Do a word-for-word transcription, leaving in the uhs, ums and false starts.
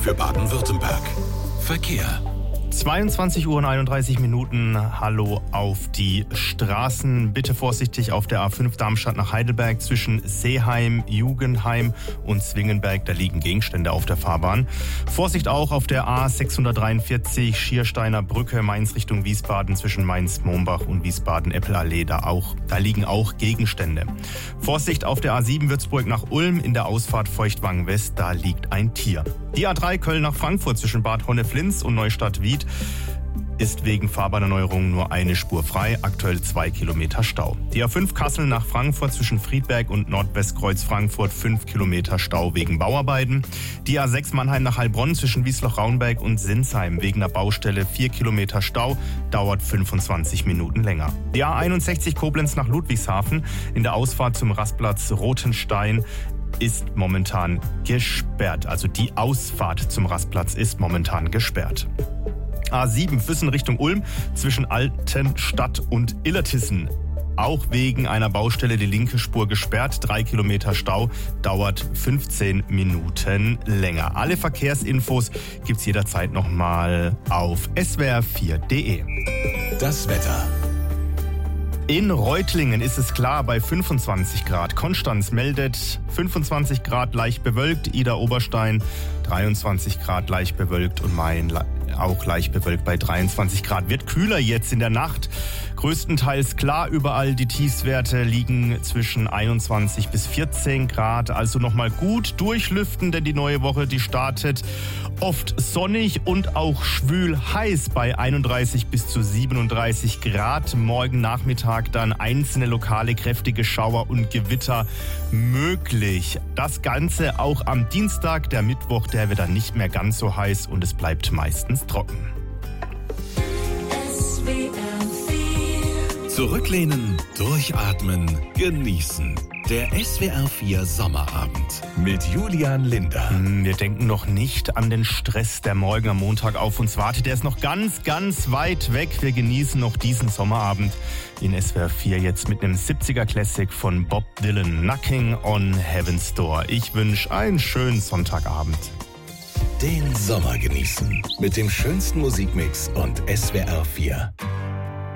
für Baden-Württemberg. Verkehr. zweiundzwanzig Uhr und einunddreißig Minuten. Hallo auf die Straßen. Bitte vorsichtig auf der A fünf Darmstadt nach Heidelberg zwischen Seeheim, Jugendheim und Zwingenberg. Da liegen Gegenstände auf der Fahrbahn. Vorsicht auch auf der A sechshundertdreiundvierzig Schiersteiner Brücke Mainz Richtung Wiesbaden zwischen Mainz-Mombach und Wiesbaden-Eppelallee. Da auch, da liegen auch Gegenstände. Vorsicht auf der A sieben Würzburg nach Ulm in der Ausfahrt Feuchtwangen West. Da liegt ein Tier. Die A drei Köln nach Frankfurt zwischen Bad Honneflins und Neustadt-Wied ist wegen Fahrbahnerneuerung nur eine Spur frei, aktuell zwei Kilometer Stau. Die A fünf Kassel nach Frankfurt zwischen Friedberg und Nordwestkreuz Frankfurt fünf Kilometer Stau wegen Bauarbeiten. Die A sechs Mannheim nach Heilbronn zwischen Wiesloch-Raunberg und Sinsheim wegen der Baustelle vier Kilometer Stau, dauert fünfundzwanzig Minuten länger. Die A einundsechzig Koblenz nach Ludwigshafen in der Ausfahrt zum Rastplatz Rotenstein ist momentan gesperrt. Also die Ausfahrt zum Rastplatz ist momentan gesperrt. A sieben Füssen Richtung Ulm zwischen Altenstadt und Illertissen. Auch wegen einer Baustelle die linke Spur gesperrt. Drei Kilometer Stau, dauert fünfzehn Minuten länger. Alle Verkehrsinfos gibt's jederzeit nochmal auf s w r vier punkt d e. Das Wetter. In Reutlingen ist es klar bei fünfundzwanzig Grad. Konstanz meldet fünfundzwanzig Grad leicht bewölkt. Ida Oberstein dreiundzwanzig Grad leicht bewölkt und Main auch leicht bewölkt bei dreiundzwanzig Grad. Wird kühler jetzt in der Nacht. Größtenteils klar überall. Die Tiefstwerte liegen zwischen einundzwanzig bis vierzehn Grad. Also nochmal gut durchlüften, denn die neue Woche, die startet oft sonnig und auch schwül heiß bei einunddreißig bis zu siebenunddreißig Grad. Morgen Nachmittag dann einzelne lokale kräftige Schauer und Gewitter möglich. Das Ganze auch am Dienstag. Der Mittwoch, der wird dann nicht mehr ganz so heiß und es bleibt meistens trocken. Zurücklehnen, durchatmen, genießen. Der S W R vier Sommerabend mit Julian Linder. Wir denken noch nicht an den Stress, der morgen am Montag auf uns wartet. Der ist noch ganz, ganz weit weg. Wir genießen noch diesen Sommerabend in S W R vier jetzt mit einem siebziger Classic von Bob Dylan, Knocking on Heaven's Door. Ich wünsche einen schönen Sonntagabend. Den Sommer genießen mit dem schönsten Musikmix und S W R vier.